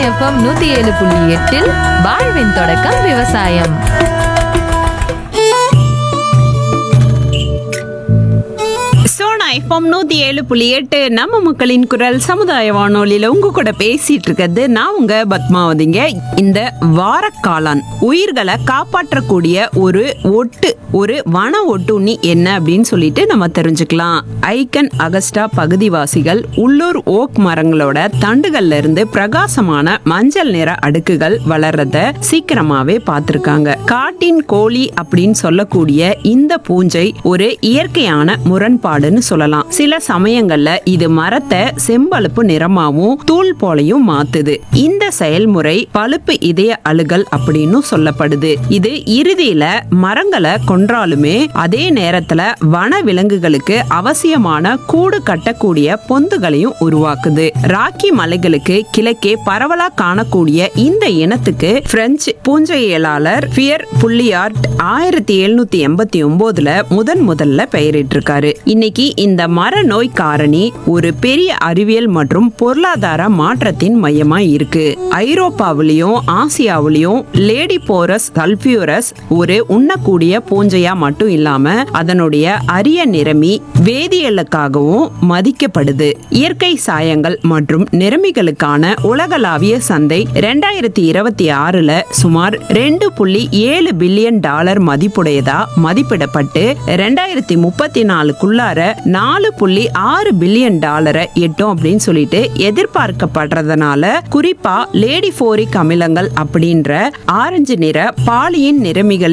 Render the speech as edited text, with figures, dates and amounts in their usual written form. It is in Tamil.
எஃப்எம் 107.8 வாழ்வின் தொடக்கம் விவசாயம். சோனா எஃப்எம் 107.8 நம்ம மக்களின் குரல் சமுதாய வானொலியில உங்க கூட பேசிட்டு இருக்கிறது நான் உங்க பத்மாவதிங்க. இந்த வாரக்காளான் உயிர்களை காப்பாற்றக்கூடிய ஒரு வன ஒட்டுண்ணி என்ன அப்படின்னு சொல்லிட்டு நம்ம தெரிஞ்சுக்கலாம். ஐக்கன் அகஸ்டா பகுதிவாசிகள் உள்ளூர் ஓக் மரங்களோட தண்டுகள்ல இருந்து பிரகாசமான மஞ்சள் நிற அடுக்குகள் வளர்றத சீக்கிரமாவே பார்த்திருக்காங்க. காட்டின் கோழி அப்படின்னு சொல்லக்கூடிய இந்த பூஞ்சை ஒரு இயற்கையான முரண்பாடுன்னு சொல்லலாம். சில சமயங்கள்ல இது மரத்தை செம்பழுப்பு நிறமாவும் தூள் போலையும் மாத்துது. இந்த செயல்முறை பழுப்பு இதய அழுகல் அப்படின்னு சொல்லப்படுது. இது இறுதியில மரங்களை கொன்றாலுமே அதே நேரத்துல வன விலங்குகளுக்கு அவசியமான கூடு கட்டக்கூடிய பொந்துகளையும் உருவாக்குது. ராக்கி மலைகளுக்கு கிழக்கே பரவலா காணக்கூடிய இந்த இனத்துக்கு பிரெஞ்சு பூஞ்சையியலாளர் பியர் புல்லியார்ட் 1789 முதல்ல பெயரிட்டிருக்காரு. இன்னைக்கு இந்த மர நோய் காரணி ஒரு பெரிய அறிவியல் மற்றும் பொருளாதார மாற்றத்தின் மையமா இருக்கு. ஐரோப்பாவிலையும் ஆசியாவிலையும் லேடி போரஸ் சல்பியூரஸ் ஒரு உண்ணக்கூடிய பூஞ்சையா மட்டும் இல்லாம அதனுடைய அரிய நிறமி வேதியியலுக்காகவும் மதிக்கப்படுது. இயற்கை சாயங்கள் மற்றும் நிறமிகளுக்கான உலகளாவிய சந்தை 2026 சுமார் $2.7 பில்லியன் மதிப்புடையதா மதிப்பிடப்பட்டு 2034க்குள்ளார $4.6 பில்லியன் எட்டும் அப்படின்னு சொல்லிட்டு எதிர்பார்க்கப்படுறதுனால குறிப்பா லேடி போரிக் அமிலங்கள் அப்படின்ற ஆரஞ்சு நிற பாலியின் நிறமிகள்